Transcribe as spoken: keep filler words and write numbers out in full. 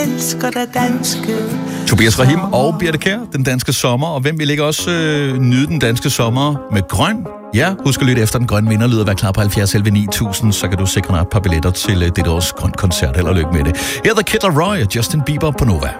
elsker dig danske. Tobias Rahim og Birthe Kjær, Den Danske Sommer. Og hvem vil ikke også øh, nyde Den Danske Sommer med grøn? Ja, husk at lytte efter den grønne vinderlyd og vær klar på halvfjerds elleve ni tusind, så kan du sikre dig et par billetter til øh, dit års grøn koncert. Held og lykke med det. Her er The Kid Laroi og Justin Bieber på Nova.